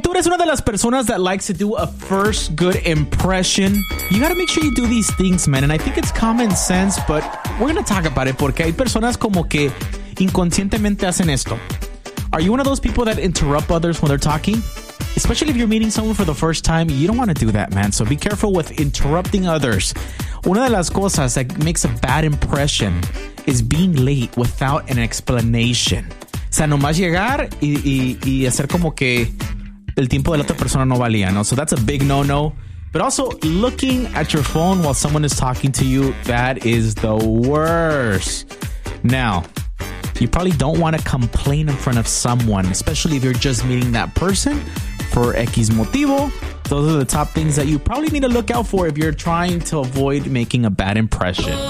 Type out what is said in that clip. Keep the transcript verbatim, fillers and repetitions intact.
tú eres una de las personas that likes to do a first good impression, you gotta make sure you do these things, man. And I think it's common sense, but we're gonna talk about it porque hay personas como que inconscientemente hacen esto. Are you one of those people that interrupt others when they're talking? Especially if you're meeting someone for the first time, you don't want to do that, man. So be careful with interrupting others. Una de las cosas that makes a bad impression is being late without an explanation. O sea, nomás llegar y, y, y hacer como que el tiempo de la otra persona no valía, ¿no? So that's a big no-no. But also, looking at your phone while someone is talking to you, that is the worst. Now, you probably don't want to complain in front of someone, especially if you're just meeting that person for X motivo. Those are the top things that you probably need to look out for if you're trying to avoid making a bad impression.